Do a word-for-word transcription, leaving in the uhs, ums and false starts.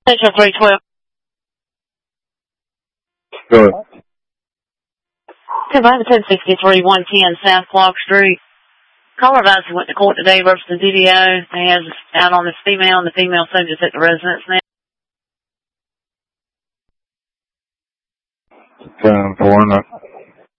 Central three twelve. Go ahead. Goodbye, ten sixty-three, one ten South Clark Street. Caller advised he went to court today versus the D D O. He has out on this female, and the female subject at the residence now. ten four,